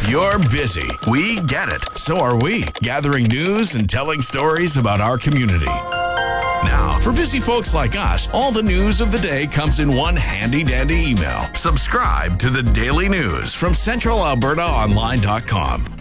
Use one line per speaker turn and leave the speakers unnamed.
You're busy. We get it. So are we. Gathering news and telling stories about our community. Now, for busy folks like us, all the news of the day comes in one handy-dandy email. Subscribe to the Daily News from CentralAlbertaOnline.com.